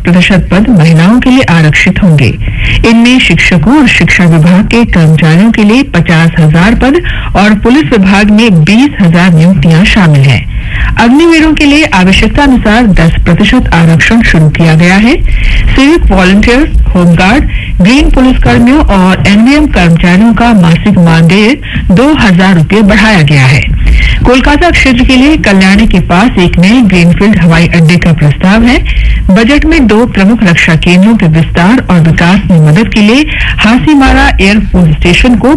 10% पद महिलाओं के लिए आरक्षित होंगे। इनमें शिक्षकों और शिक्षा विभाग के कर्मचारियों के लिए 50,000 पद और पुलिस विभाग में 20,000 नियुक्तियां शामिल हैं। अग्निवीरों के लिए आवश्यकता अनुसार 10% आरक्षण शुरू किया गया है। सिविक वॉलंटियर्स, होमगार्ड, ग्रीन पुलिसकर्मियों और एनवीएम कर्मचारियों का मासिक मानदेय 2,000 रुपये बढ़ाया गया है। कोलकाता क्षेत्र के लिए कल्याणी के पास एक नए ग्रीनफील्ड हवाई अड्डे का प्रस्ताव है। बजट में 2 प्रमुख रक्षा केंद्रों के विस्तार और विकास में मदद के लिए हासीमारा एयरफोर्स स्टेशन को